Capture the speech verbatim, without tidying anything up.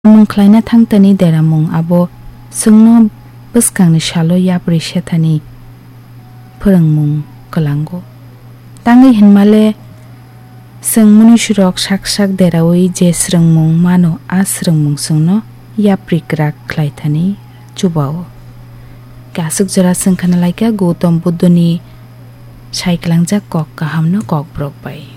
mung khlaina thangtani deramung abo sungno buskangni shalo yapri shethani phorongmung kalango tangi hinmale sungmuni shurok sak sak derawi je srungmung mano a srungmung sungno yapri krak khlaithani chubao kasuk jara sungkhana laika Gautam Buddhani saiklangja kok kahamno kok brok bai